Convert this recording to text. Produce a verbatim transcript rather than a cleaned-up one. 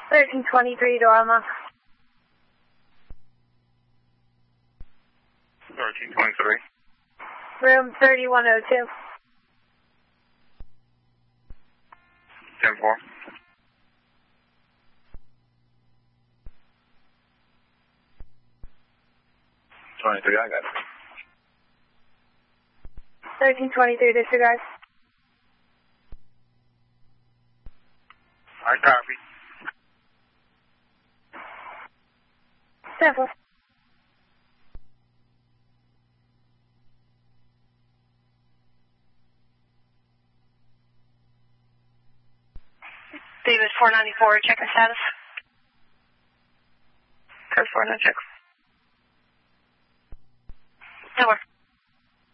thirteen twenty-three, Dorama. thirteen twenty-three. Room thirty-one oh two. ten four. twenty-three, I got it. thirteen twenty-three, disregard. I copy. Sample. David four ninety-four, check-in status. Code four, no checks. No more.